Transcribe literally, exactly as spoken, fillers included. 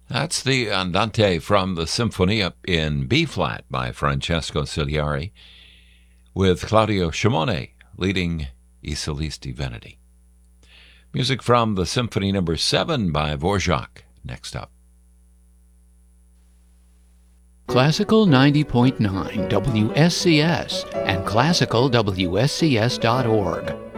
That's the Andante from the Sinfonia in B-flat by Francesco Cigliari, with Claudio Shimone leading I Solisti Veneti. Music from the Symphony Number seven by Dvorak, next up. Classical ninety point nine W S C S and classical W S C S dot org.